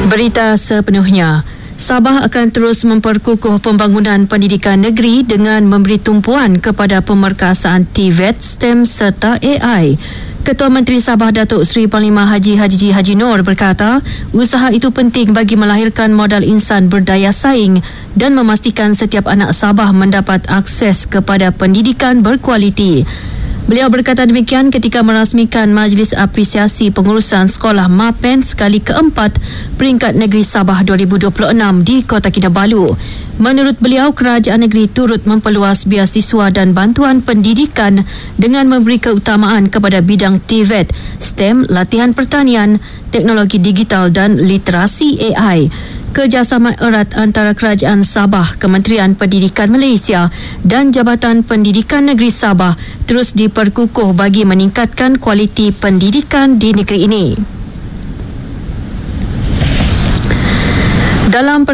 Berita sepenuhnya. Sabah akan terus memperkukuh pembangunan pendidikan negeri dengan memberi tumpuan kepada pemerkasaan TVET, STEM serta AI. Ketua Menteri Sabah Datuk Seri Panglima Haji Haji Noor berkata, usaha itu penting bagi melahirkan modal insan berdaya saing dan memastikan setiap anak Sabah mendapat akses kepada pendidikan berkualiti. Beliau berkata demikian ketika merasmikan Majlis Apresiasi Pengurusan Sekolah MAPEN sekali keempat Peringkat Negeri Sabah 2026 di Kota Kinabalu. Menurut beliau, kerajaan negeri turut memperluas biasiswa dan bantuan pendidikan dengan memberi keutamaan kepada bidang TVET, STEM, latihan pertanian, teknologi digital dan literasi AI. Kerjasama erat antara Kerajaan Sabah, Kementerian Pendidikan Malaysia dan Jabatan Pendidikan Negeri Sabah terus diperkukuh bagi meningkatkan kualiti pendidikan di negeri ini. Dalam